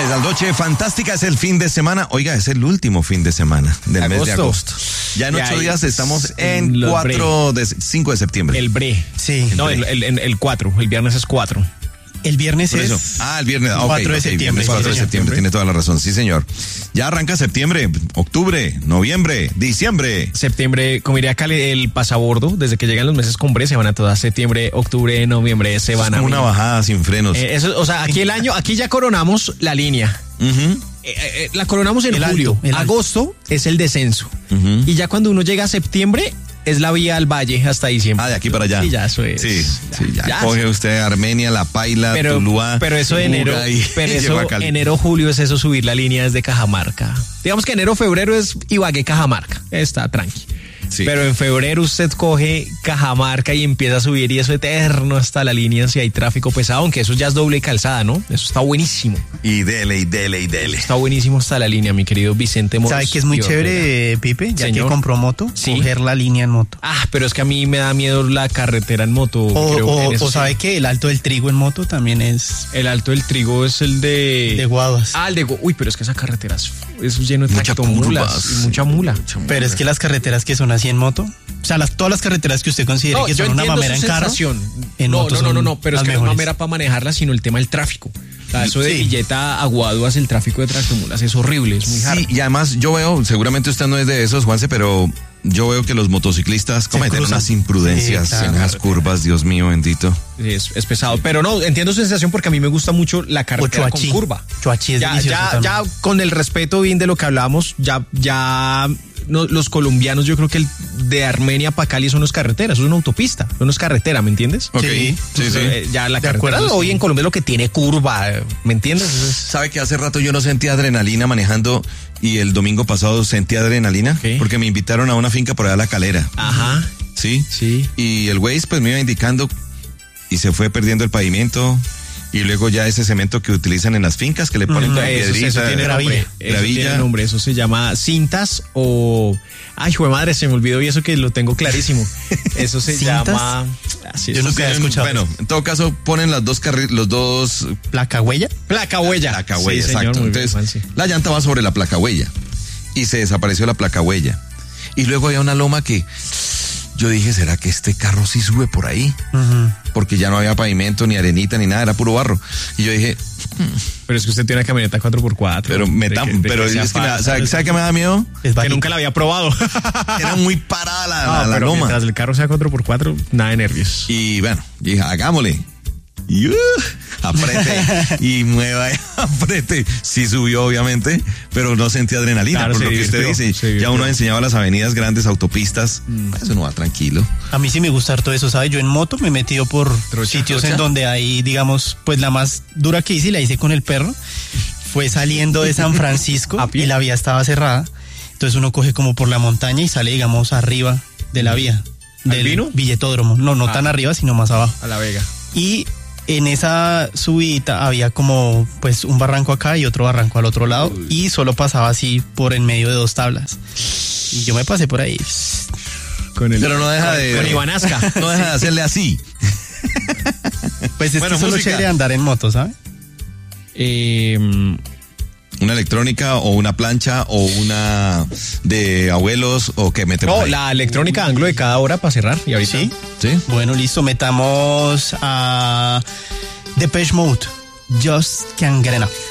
la noche fantástica, es el fin de semana. Oiga, es el último fin de semana del mes de agosto. Ya en 8 días estamos en 5 de septiembre. El bre. Sí. No, el 4. El viernes es 4. El viernes Por es... eso. El viernes. 4 de septiembre. 4 de septiembre, tiene toda la razón. Sí, señor. Ya arranca septiembre, octubre, noviembre, diciembre. Septiembre, como diría Cali, el pasabordo, desde que llegan los meses con bre, se van a todas. Septiembre, octubre, noviembre, se van a... Es como una bajada sin frenos. Eso, o sea, aquí ya coronamos la línea. Uh-huh. La coronamos en julio. Agosto es el descenso. Uh-huh. Y ya cuando uno llega a septiembre, es la vía al valle hasta diciembre. De aquí para allá. Sí, ya eso es. Sí, ya. Coge usted Armenia, La Paila, Tuluá. Pero eso de enero, enero, julio es eso, subir la línea desde Cajamarca. Digamos que enero, febrero es Ibagué, Cajamarca. Está tranqui. Sí. Pero en febrero usted coge Cajamarca y empieza a subir y eso eterno hasta la línea si hay tráfico pesado, aunque eso ya es doble calzada, ¿no? Eso está buenísimo. Y dele. Está buenísimo hasta la línea, mi querido Vicente Moros. ¿Sabe que es muy chévere, Pipe? Ya Señor. que compró moto, coger la línea en moto. Pero es que a mí me da miedo la carretera en moto. O sabe que el Alto del Trigo en moto también es... El Alto del Trigo es el de... De Guaduas. El de... Uy, pero es que esa carretera es lleno de tractomulas y mucha mula. Pero es que las carreteras que son así en moto, o sea, todas las carreteras que usted considere que son una mamera en carro, en moto no, pero es que no es mamera para manejarla, sino el tema del tráfico. O sea, eso de Villeta a Guaduas, el tráfico de tractomulas es horrible, es muy hard. Sí, y además yo veo, seguramente usted no es de esos, Juanse, pero yo veo que los motociclistas cometen unas imprudencias en las curvas, Dios mío, bendito. Es pesado, pero no, entiendo su sensación porque a mí me gusta mucho la carretera con curva. Choachí es delicioso ya con el respeto bien de lo que hablábamos, no, los colombianos, yo creo que el de Armenia para Cali son carreteras, es una autopista, no es carretera, ¿me entiendes? Okay. Sí. Ya la carretera hoy en Colombia es lo que tiene curva, ¿me entiendes? ¿Sabe que hace rato yo no sentía adrenalina manejando y el domingo pasado sentí adrenalina? Porque me invitaron a una finca por allá a La Calera. Ajá. Sí. Y el Waze pues me iba indicando y se fue perdiendo el pavimento. Y luego ya ese cemento que utilizan en las fincas que le ponen piedrita. Eso tiene gravilla. Tiene nombre, eso se llama cintas o... Ay, jue madre, se me olvidó y eso que lo tengo clarísimo. Eso se llama... Yo nunca he escuchado. Bueno, en todo caso ponen los dos... ¿Placa huella? Placa huella. Placa huella, sí, exacto. Señor, entonces, la llanta va sobre la placa huella y se desapareció la placa huella. Y luego había una loma que... Yo dije, ¿será que este carro sí sube por ahí? Uh-huh. Porque ya no había pavimento, ni arenita, ni nada, era puro barro. Y yo dije... Pero es que usted tiene una camioneta 4x4. Pero es que ¿sabe qué me da miedo? Que nunca la había probado. Era muy parada la loma. Mientras el carro sea 4x4, nada de nervios. Y bueno, dije, hagámosle. Y apriete y mueva, apriete. Sí subió, obviamente, pero no sentí adrenalina, claro, por lo que usted dice. Ya uno ha enseñado las avenidas grandes, autopistas, eso no va tranquilo. A mí sí me gusta todo eso, ¿sabe? Yo en moto me he metido por sitios en donde hay, digamos, pues la más dura que hice, la hice con el perro, fue saliendo de San Francisco y la vía estaba cerrada, entonces uno coge como por la montaña y sale, digamos, arriba de la vía. ¿Del Vino? Villetódromo, no tan arriba, sino más abajo. A La Vega. Y en esa subida había como pues un barranco acá y otro barranco al otro lado y solo pasaba así por en medio de 2 tablas. Y yo me pasé por ahí. Pero no deja con Ivanasca. No deja de hacerle así. Pues es que eso es lo chévere de andar en moto, ¿sabes? Una electrónica o una plancha o una de abuelos o que metemos ahí. La electrónica Anglo de cada hora para cerrar y ahorita. ¿Sí? Bueno, listo, metamos a Depeche Mode, Just Can't Get Enough.